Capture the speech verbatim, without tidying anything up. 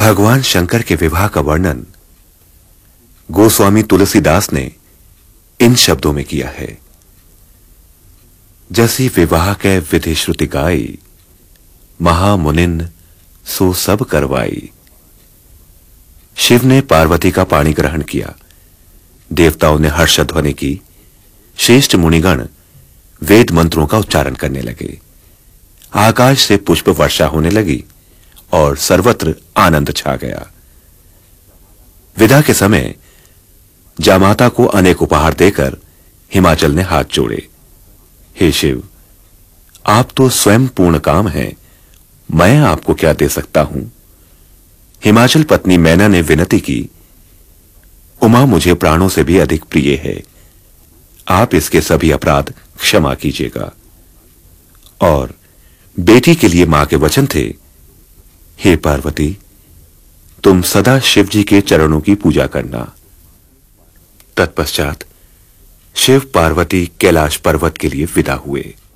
भगवान शंकर के विवाह का वर्णन गोस्वामी तुलसीदास ने इन शब्दों में किया है। जैसी विवाह के विधि श्रुति गाई, महामुनिन सो सब करवाई। शिव ने पार्वती का पाणी ग्रहण किया, देवताओं ने हर्षध्वनि की, श्रेष्ठ मुनिगण वेद मंत्रों का उच्चारण करने लगे, आकाश से पुष्प वर्षा होने लगी और सर्वत्र आनंद छा गया। विदा के समय जामाता को अनेक उपहार देकर हिमाचल ने हाथ जोड़े। हे शिव, आप तो स्वयं पूर्ण काम हैं, मैं आपको क्या दे सकता हूं? हिमाचल पत्नी मैना ने विनती की, उमा मुझे प्राणों से भी अधिक प्रिय है, आप इसके सभी अपराध क्षमा कीजिएगा। और बेटी के लिए मां के वचन थे, हे पार्वती, तुम सदा शिव जी के चरणों की पूजा करना। तत्पश्चात शिव पार्वती कैलाश पर्वत के लिए विदा हुए।